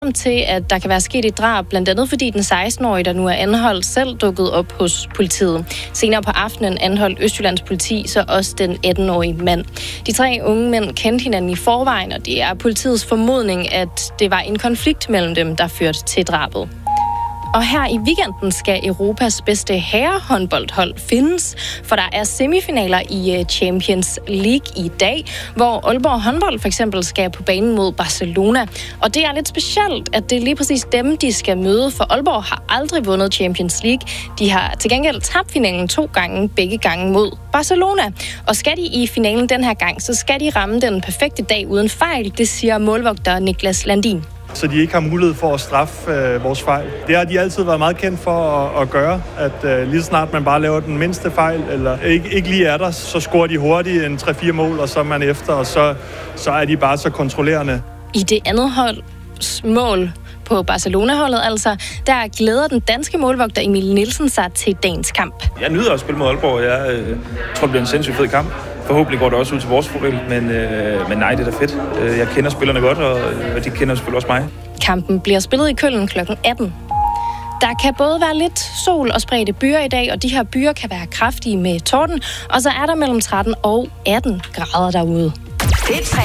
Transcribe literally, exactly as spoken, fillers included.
til, at der kan være sket et drab, blandt andet fordi den seksten-årige, der nu er anholdt, selv dukket op hos politiet. Senere på aftenen anholdt Østjyllands politi så også den atten-årige mand. De tre unge mænd kendte hinanden i forvejen, og det er politiets formodning, at det var en konflikt mellem dem, der førte til drabet. Og her i weekenden skal Europas bedste herrehåndboldhold findes, for der er semifinaler i Champions League i dag, hvor Aalborg håndbold for eksempel skal på banen mod Barcelona. Og det er lidt specielt, at det er lige præcis dem, de skal møde, for Aalborg har aldrig vundet Champions League. De har til gengæld tabt finalen to gange, begge gange mod Barcelona. Og skal de i finalen den her gang, så skal de ramme den perfekte dag uden fejl, det siger målvogter Niklas Landin. Så de ikke har mulighed for at straffe øh, vores fejl. Det har de altid været meget kendt for at, at gøre, at øh, lige snart man bare laver den mindste fejl, eller ikke, ikke lige er der, så scorer de hurtigt en tre fire mål, og så er man efter, og så, så er de bare så kontrollerende. I det andet holds mål på Barcelona-holdet altså, der glæder den danske målvogter Emil Nielsen sig til dagens kamp. Jeg nyder at spille mod Aalborg, jeg øh, tror, det bliver en sindssygt fed kamp. Forhåbentlig går det også ud til vores fordel, men, øh, men nej, det er da fedt. Jeg kender spillerne godt, og, og de kender selvfølgelig også mig. Kampen bliver spillet i Køln klokken atten. Der kan både være lidt sol og spredte byer i dag, og de her byer kan være kraftige med torden, og så er der mellem tretten og atten grader derude.